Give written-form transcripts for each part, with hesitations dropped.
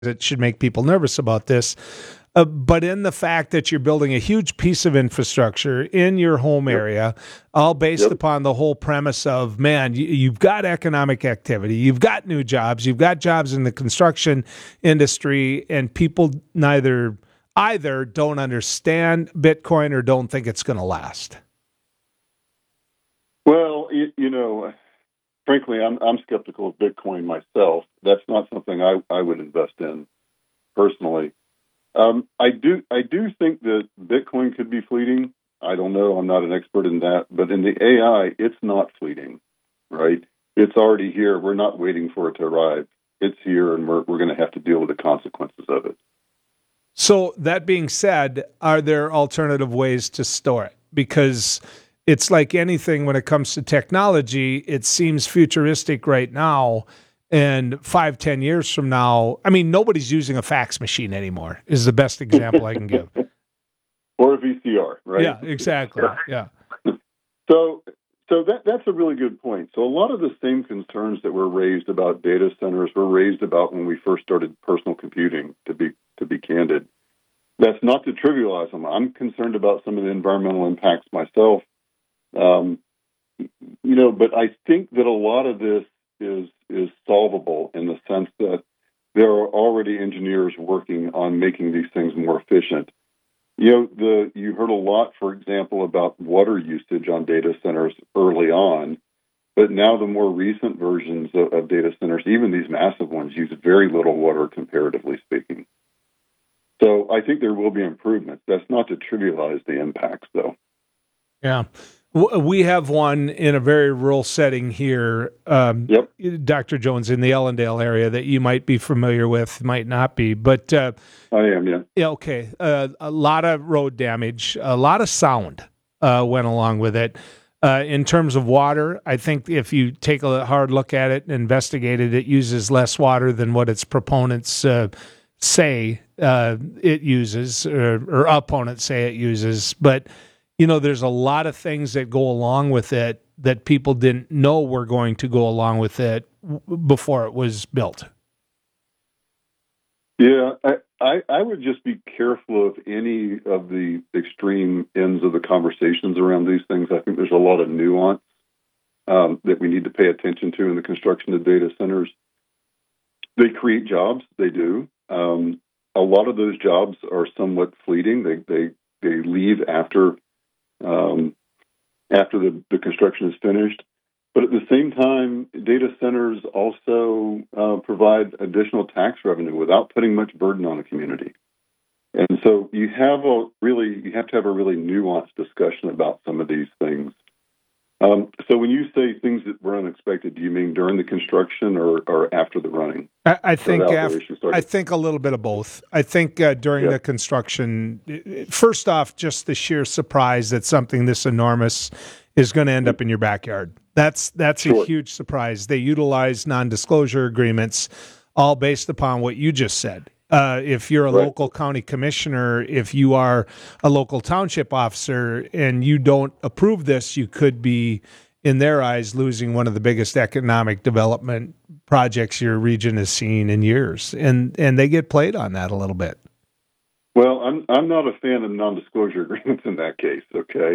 it should make people nervous about this. But in the fact that you're building a huge piece of infrastructure in your home area, all based upon the whole premise of, man, you've got economic activity, you've got new jobs, you've got jobs in the construction industry, and people either don't understand Bitcoin or don't think it's going to last. Well, frankly, I'm skeptical of Bitcoin myself. That's not something I would invest in personally. I do think that Bitcoin could be fleeting. I don't know. I'm not an expert in that. But in the AI, it's not fleeting, right? It's already here. We're not waiting for it to arrive. It's here, and we're going to have to deal with the consequences of it. So that being said, are there alternative ways to store it? Because it's like anything when it comes to technology, it seems futuristic right now. And 5-10 years from now, I mean, nobody's using a fax machine anymore is the best example I can give. Or a VCR, right? Yeah, exactly. Yeah. So that's a really good point. So a lot of the same concerns that were raised about data centers were raised about when we first started personal computing, to be candid. That's not to trivialize them. I'm concerned about some of the environmental impacts myself. But I think that a lot of this is solvable in the sense that there are already engineers working on making these things more efficient. You heard a lot, for example, about water usage on data centers early on, but now the more recent versions of data centers, even these massive ones, use very little water comparatively speaking. So I think there will be improvements. That's not to trivialize the impacts, though. Yeah. We have one in a very rural setting here, Dr. Jones, in the Ellendale area that you might be familiar with, might not be. But I am, yeah. Yeah, okay. A lot of road damage, a lot of sound went along with it. In terms of water, I think if you take a hard look at it and investigate it, it uses less water than what its proponents say it uses, or opponents say it uses. But there's a lot of things that go along with it that people didn't know were going to go along with it before it was built. Yeah, I would just be careful of any of the extreme ends of the conversations around these things. I think there's a lot of nuance that we need to pay attention to in the construction of data centers. They create jobs, they do. A lot of those jobs are somewhat fleeting. They leave after the construction is finished. But at the same time, data centers also provide additional tax revenue without putting much burden on the community. And so you have to have a really nuanced discussion about some of these things. So when you say things that were unexpected, do you mean during the construction or after the running? I think a little bit of both. I think during the construction, first off, just the sheer surprise that something this enormous is going to end up in your backyard. That's a huge surprise. They utilize non-disclosure agreements, all based upon what you just said. If you're a local county commissioner, if you are a local township officer and you don't approve this, you could be, in their eyes, losing one of the biggest economic development projects your region has seen in years. And they get played on that a little bit. Well, I'm not a fan of non-disclosure agreements in that case, okay?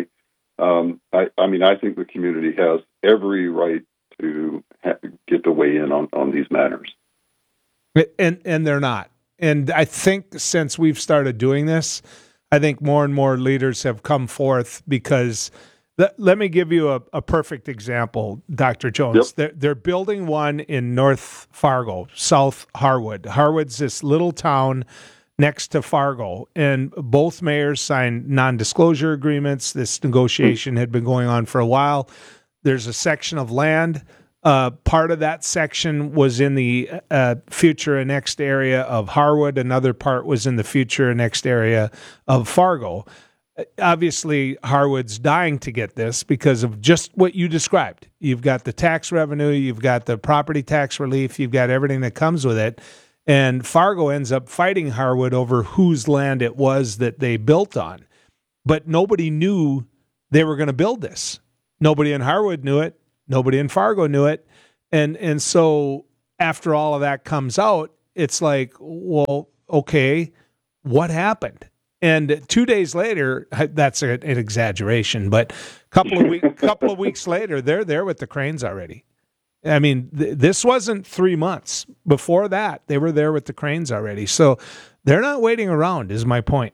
I think the community has every right to get to weigh in on these matters. And they're not. And I think since we've started doing this, I think more and more leaders have come forth because let me give you a perfect example, Dr. Jones. Yep. They're building one in North Fargo, South Harwood. Harwood's this little town next to Fargo, and both mayors signed non-disclosure agreements. This negotiation had been going on for a while. There's a section of land. Part of that section was in the future annexed area of Harwood. Another part was in the future annexed area of Fargo. Obviously, Harwood's dying to get this because of just what you described. You've got the tax revenue, you've got the property tax relief, you've got everything that comes with it. And Fargo ends up fighting Harwood over whose land it was that they built on. But nobody knew they were going to build this. Nobody in Harwood knew it. Nobody in Fargo knew it. And so after all of that comes out, it's like, well, okay, what happened? And 2 days later, that's an exaggeration, but couple of weeks later, they're there with the cranes already. I mean, this wasn't 3 months. Before that, they were there with the cranes already. So they're not waiting around, is my point.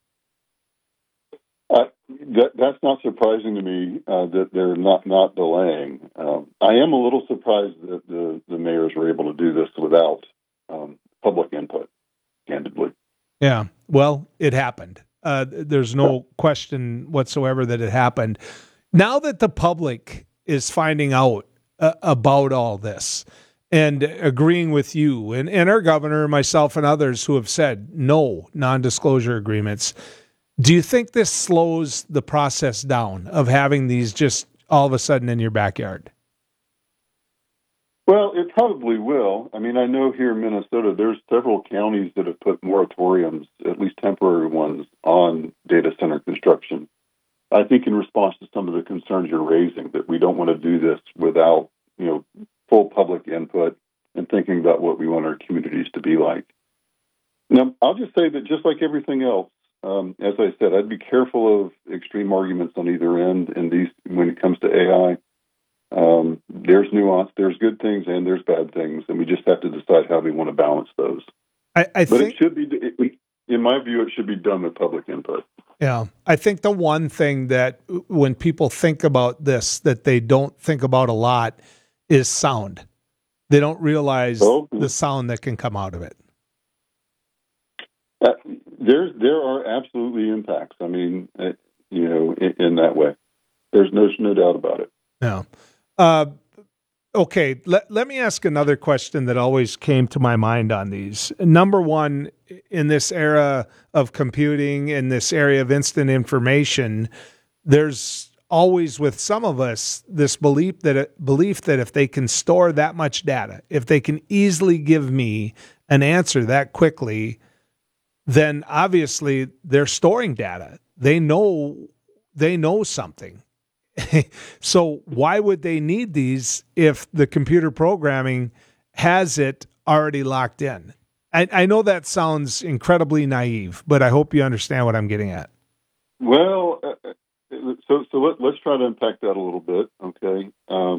That's not surprising to me that they're not delaying. I am a little surprised that the mayors were able to do this without public input, candidly. Yeah, well, it happened. There's no question whatsoever that it happened. Now that the public is finding out about all this and agreeing with you and our governor, myself, and others who have said no non-disclosure agreements, do you think this slows the process down of having these just all of a sudden in your backyard? Well, it probably will. I mean, I know here in Minnesota, there's several counties that have put moratoriums, at least temporary ones, on data center construction. I think in response to some of the concerns you're raising, that we don't want to do this without, full public input and thinking about what we want our communities to be like. Now, I'll just say that just like everything else, as I said, I'd be careful of extreme arguments on either end in these when it comes to AI. There's nuance, there's good things, and there's bad things, and we just have to decide how we want to balance those. I think it should be, in my view, it should be done with public input. Yeah, I think the one thing that when people think about this that they don't think about a lot is sound. They don't realize the sound that can come out of it. There are absolutely impacts. I mean, in that way, there's no doubt about it. Yeah. Okay. Let me ask another question that always came to my mind on these. Number one, in this era of computing, in this area of instant information, there's always with some of us this belief that if they can store that much data, if they can easily give me an answer that quickly, then obviously they're storing data. They know something. So why would they need these if the computer programming has it already locked in? I know that sounds incredibly naive, but I hope you understand what I'm getting at. Well, so let's try to unpack that a little bit, okay?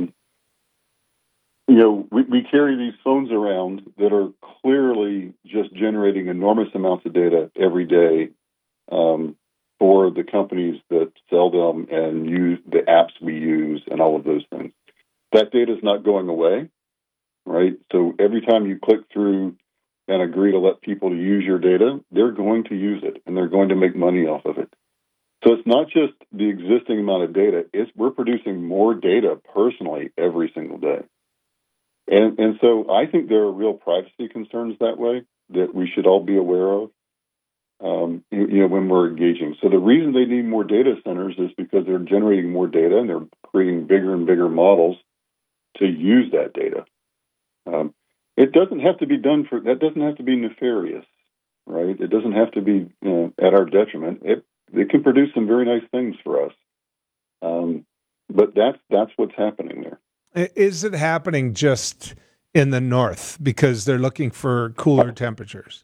We carry these phones around that are clearly just generating enormous amounts of data every day for the companies that sell them and use the apps we use and all of those things. That data is not going away, right? So every time you click through and agree to let people use your data, they're going to use it and they're going to make money off of it. So it's not just the existing amount of data, we're producing more data personally every single day. And so I think there are real privacy concerns that way that we should all be aware of, when we're engaging. So the reason they need more data centers is because they're generating more data and they're creating bigger and bigger models to use that data. It doesn't have to be that doesn't have to be nefarious, right? It doesn't have to be at our detriment. It can produce some very nice things for us. But that's what's happening there. Is it happening just in the north because they're looking for cooler temperatures?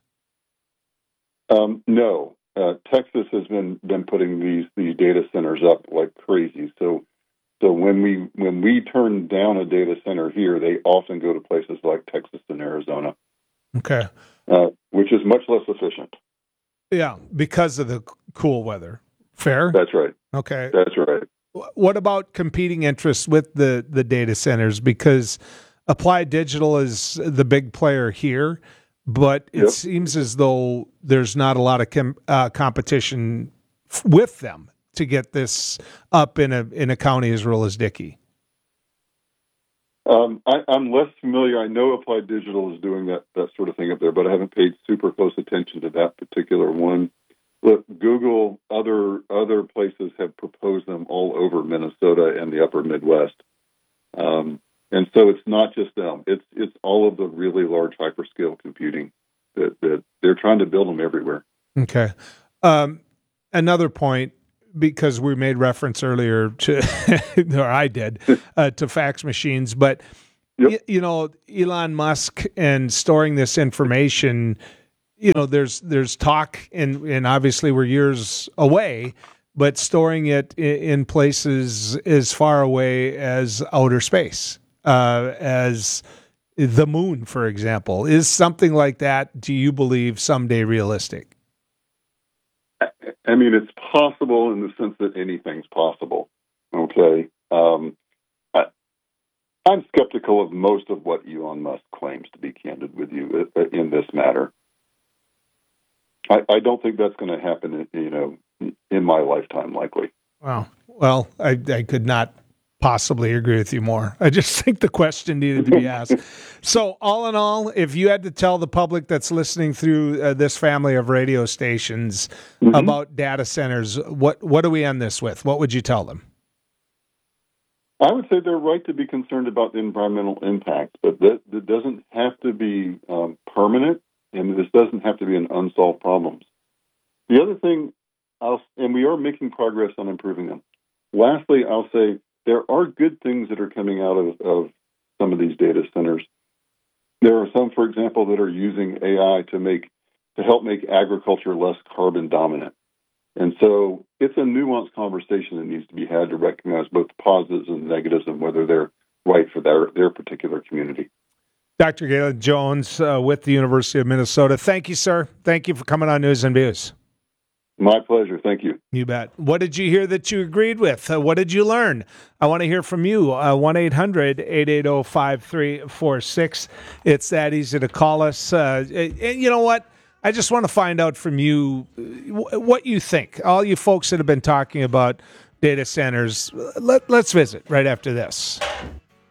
No. Texas has been putting these data centers up like crazy. So when we turn down a data center here, they often go to places like Texas and Arizona. Okay. Which is much less efficient. Yeah, because of the cool weather. Fair? That's right. Okay. That's right. What about competing interests with the data centers? Because Applied Digital is the big player here, but it seems as though there's not a lot of competition with them to get this up in a county as rural as Dickey. I'm less familiar. I know Applied Digital is doing that sort of thing up there, but I haven't paid super close attention to that particular one. Look, Google, other places have proposed them all over Minnesota and the upper Midwest. And so it's not just them. It's all of the really large hyperscale computing that they're trying to build them everywhere. Okay. Another point, because we made reference earlier to, or I did, to fax machines, but Yep. Elon Musk and storing this information, there's talk, and obviously we're years away, but storing it in places as far away as outer space, as the moon, for example. Is something like that, do you believe, someday realistic? I mean, it's possible in the sense that anything's possible. Okay. I'm skeptical of most of what Elon Musk claims, to be candid with you, in this matter. I don't think that's going to happen, in my lifetime, likely. Wow. Well, I could not possibly agree with you more. I just think the question needed to be asked. So, all in all, if you had to tell the public that's listening through this family of radio stations about data centers, what do we end this with? What would you tell them? I would say they're right to be concerned about the environmental impact, but that doesn't have to be permanent, and this doesn't have to be an unsolved problem. The other thing, and we are making progress on improving them. Lastly, I'll say there are good things that are coming out of some of these data centers. There are some, for example, that are using AI to help make agriculture less carbon dominant. And so it's a nuanced conversation that needs to be had to recognize both the positives and negatives and whether they're right for their particular community. Dr. Galen Jones with the University of Minnesota. Thank you, sir. Thank you for coming on News and Views. My pleasure. Thank you. You bet. What did you hear that you agreed with? What did you learn? I want to hear from you. 1-800-880-5346. It's that easy to call us. And you know what? I just want to find out from you what you think. All you folks that have been talking about data centers, let's visit right after this.